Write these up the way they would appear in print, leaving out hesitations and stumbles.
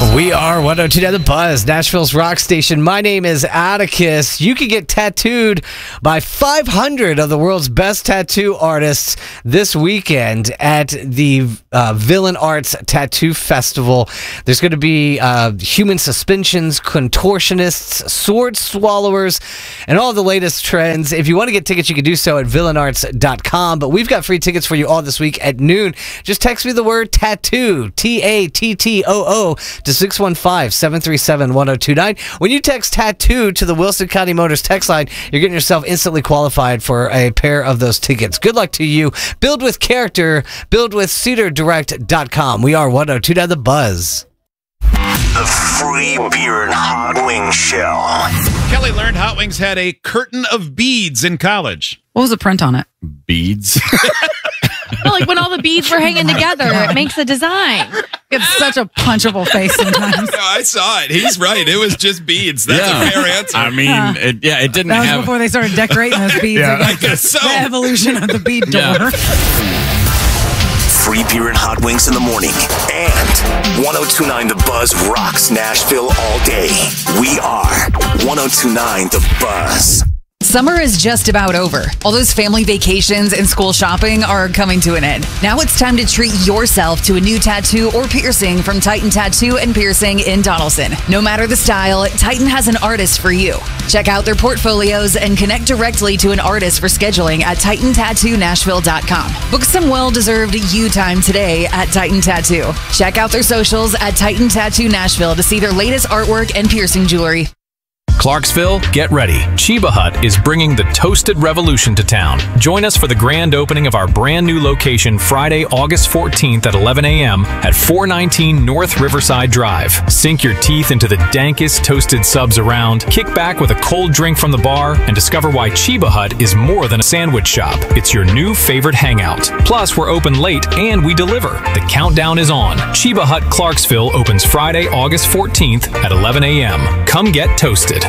We are 102 The Buzz, Nashville's rock station. My name is Atticus. You can get tattooed by 500 of the world's best tattoo artists this weekend at the Villain Arts Tattoo Festival. There's going to be human suspensions, contortionists, sword swallowers, and all the latest trends. If you want to get tickets, you can do so at villainarts.com. But we've got free tickets for you all this week at noon. Just text me the word tattoo, T-A-T-T-O-O, to 615-737-1029. When you text tattoo to the Wilson County Motors text line, you're getting yourself instantly qualified for a pair of those tickets. Good luck to you. Build with character. Build with CedarDirect.com. We are 102 The Buzz. The free beer and hot wing show. Kelly learned Hot Wings had a curtain of beads in college. What was the print on it? Beads? Well, like when all the beads were hanging together, it makes a design. It's such a punchable face sometimes. No, I saw it. He's right. It was just beads. That's a fair answer. I mean, it didn't That was have... before they started decorating those beads. I guess so. The evolution of the bead door. Free beer and hot wings in the morning. And 1029 The Buzz rocks Nashville all day. We are 1029 The Buzz. Summer is just about over. All those family vacations and school shopping are coming to an end. Now it's time to treat yourself to a new tattoo or piercing from Titan Tattoo and Piercing in Donaldson. No matter the style, Titan has an artist for you. Check out their portfolios and connect directly to an artist for scheduling at TitanTattooNashville.com. Book some well-deserved you time today at Titan Tattoo. Check out their socials at Titan Tattoo Nashville to see their latest artwork and piercing jewelry. Clarksville, get ready. Chiba Hut is bringing the Toasted Revolution to town. Join us for the grand opening of our brand new location Friday, August 14th at 11 a.m. at 419 North Riverside Drive. Sink your teeth into the dankest toasted subs around, kick back with a cold drink from the bar, and discover why Chiba Hut is more than a sandwich shop. It's your new favorite hangout. Plus, we're open late and we deliver. The countdown is on. Chiba Hut Clarksville opens Friday, August 14th at 11 a.m. Come get toasted.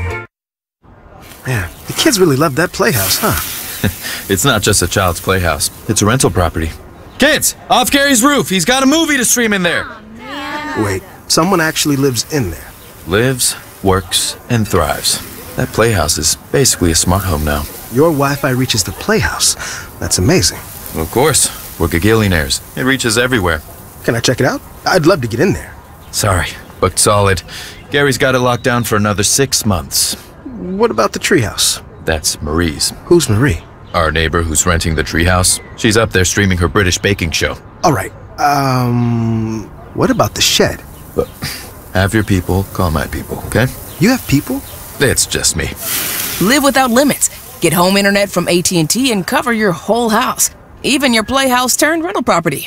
Man, the kids really love that playhouse, huh? It's not just a child's playhouse. It's a rental property. Kids, off Gary's roof. He's got a movie to stream in there. Wait, someone actually lives in there. Lives, works, and thrives. That playhouse is basically a smart home now. Your Wi-Fi reaches the playhouse. That's amazing. Of course. We're gagillionaires. It reaches everywhere. Can I check it out? I'd love to get in there. Sorry, booked solid. Gary's got it locked down for another 6 months. What about the treehouse? That's Marie's. Who's Marie? Our neighbor who's renting the treehouse. She's up there streaming her British baking show. All right. What about the shed? But have your people call my people, okay? You have people? It's just me. Live without limits. Get home internet from AT&T and cover your whole house. Even your playhouse turned rental property.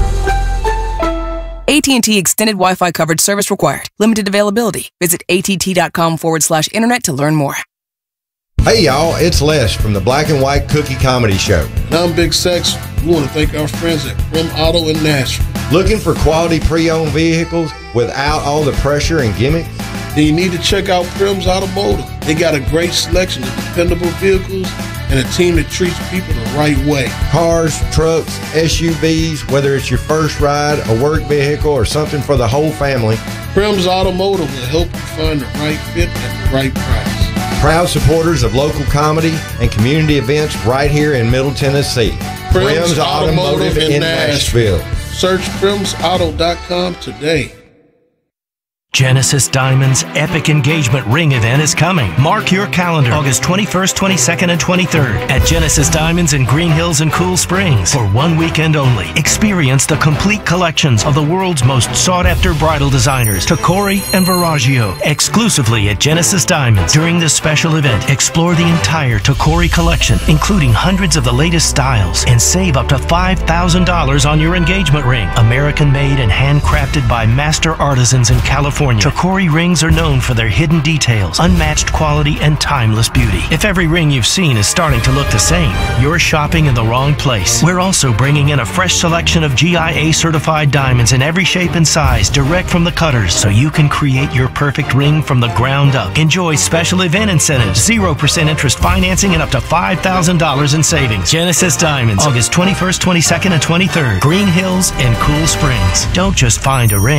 AT&T Extended Wi-Fi coverage service required. Limited availability. Visit att.com/internet to learn more. Hey y'all, it's Les from the Black and White Cookie Comedy Show. And I'm Big Sex. We want to thank our friends at Prim Auto in Nashville. Looking for quality pre-owned vehicles without all the pressure and gimmicks? Then you need to check out Prim's Automotive. They got a great selection of dependable vehicles and a team that treats people the right way. Cars, trucks, SUVs, whether it's your first ride, a work vehicle, or something for the whole family. Prim's Automotive will help you find the right fit at the right price. Proud supporters of local comedy and community events right here in Middle Tennessee. Prim's Automotive in Nashville. Search primsauto.com today. Genesis Diamonds' epic engagement ring event is coming. Mark your calendar, August 21st, 22nd, and 23rd at Genesis Diamonds in Green Hills and Cool Springs for 1 weekend only. Experience the complete collections of the world's most sought-after bridal designers, Tacori and Verragio, exclusively at Genesis Diamonds. During this special event, explore the entire Tacori collection, including hundreds of the latest styles, and save up to $5,000 on your engagement ring. American-made and handcrafted by master artisans in California. Tacori rings are known for their hidden details, unmatched quality, and timeless beauty. If every ring you've seen is starting to look the same, you're shopping in the wrong place. We're also bringing in a fresh selection of GIA certified diamonds in every shape and size, direct from the cutters, so you can create your perfect ring from the ground up. Enjoy special event incentives, 0% interest financing, and up to $5,000 in savings. Genesis Diamonds, August 21st, 22nd, and 23rd, Green Hills and Cool Springs. Don't just find a ring.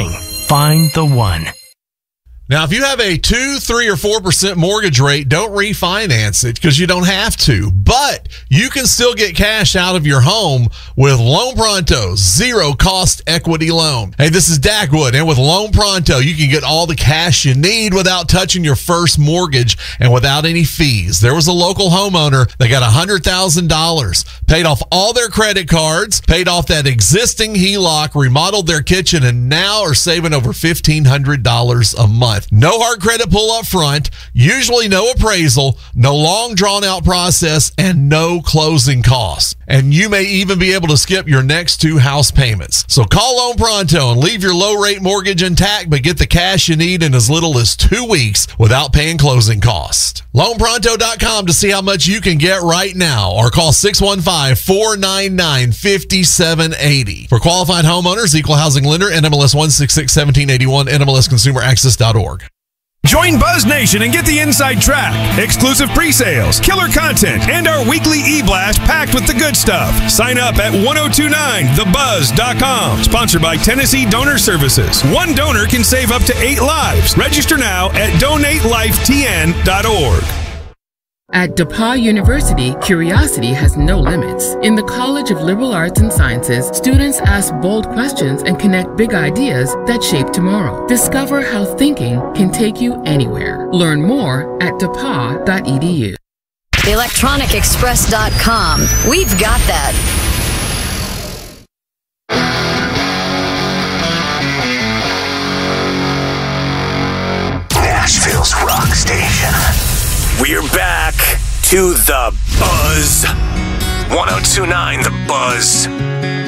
Find the one. Now, if you have a 2%, 3%, or 4% mortgage rate, don't refinance it because you don't have to. But you can still get cash out of your home with Loan Pronto's zero-cost equity loan. Hey, this is Dak Wood, and with Loan Pronto, you can get all the cash you need without touching your first mortgage and without any fees. There was a local homeowner that got $100,000, paid off all their credit cards, paid off that existing HELOC, remodeled their kitchen, and now are saving over $1,500 a month. No hard credit pull up front, usually no appraisal, no long drawn out process, and no closing costs. And you may even be able to skip your next 2 house payments. So call Loan Pronto and leave your low rate mortgage intact, but get the cash you need in as little as 2 weeks without paying closing costs. LoanPronto.com to see how much you can get right now, or call 615-499-5780. For qualified homeowners, equal housing lender, NMLS 1661781, NMLSconsumeraccess.org. Join Buzz Nation and get the inside track, exclusive pre-sales, killer content, and our weekly e-blast packed with the good stuff. Sign up at 1029thebuzz.com. Sponsored by Tennessee Donor Services. One donor can save up to 8 lives. Register now at donatelifetn.org. At DePauw University, curiosity has no limits. In the College of Liberal Arts and Sciences, students ask bold questions and connect big ideas that shape tomorrow. Discover how thinking can take you anywhere. Learn more at depaw.edu. ElectronicExpress.com. We've got that. Nashville's rock station. We're back to The Buzz. 1029 The Buzz.